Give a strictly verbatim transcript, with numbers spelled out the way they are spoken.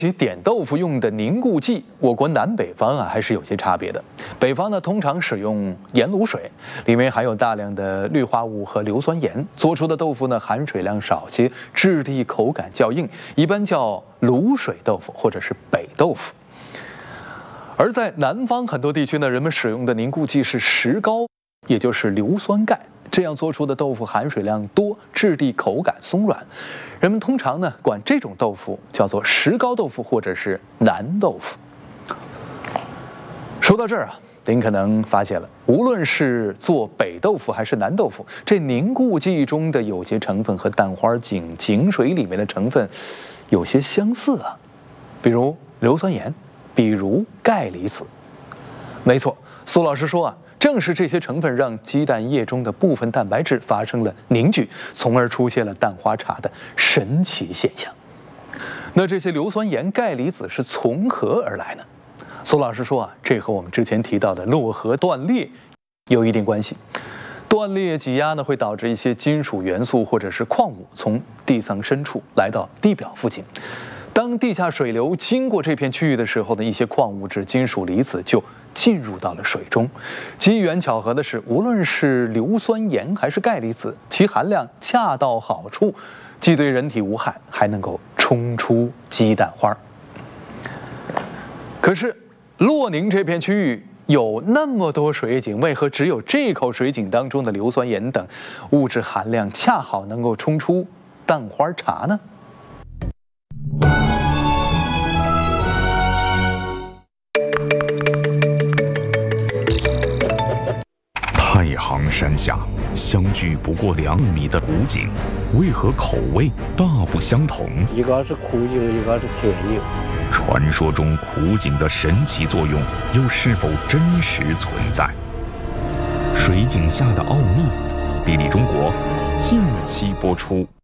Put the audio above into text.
其点豆腐用的凝固剂，我国南北方啊还是有些差别的。北方呢通常使用盐卤水，里面含有大量的氯化物和硫酸盐，做出的豆腐呢含水量少些，质地口感较硬，一般叫卤水豆腐或者是北豆腐。而在南方很多地区呢，人们使用的凝固剂是石膏，也就是硫酸钙。这样做出的豆腐含水量多，质地口感松软。人们通常呢管这种豆腐叫做石膏豆腐或者是南豆腐。说到这儿啊，您可能发现了，无论是做北豆腐还是南豆腐，这凝固剂中的有些成分和蛋花井井水里面的成分有些相似啊，比如硫酸盐，比如钙离子。没错，苏老师说啊，正是这些成分让鸡蛋液中的部分蛋白质发生了凝聚，从而出现了蛋花茶的神奇现象。那这些硫酸盐、钙离子是从何而来呢？苏老师说啊，这和我们之前提到的洛河断裂有一定关系。断裂挤压呢，会导致一些金属元素或者是矿物从地层深处来到地表附近。当地下水流经过这片区域的时候呢，一些矿物质、金属离子就进入到了水中。机缘巧合的是，无论是硫酸盐还是钙离子，其含量恰到好处，既对人体无害，还能够冲出鸡蛋花。可是洛宁这片区域有那么多水井，为何只有这口水井当中的硫酸盐等物质含量恰好能够冲出蛋花茶呢？ 太行山下相距不过两米的古井，为何口味大不相同？ 一个是苦井，一个是甜井。 传说中苦井的神奇作用又是否真实存在？水井下的奥秘，地理中国近期播出。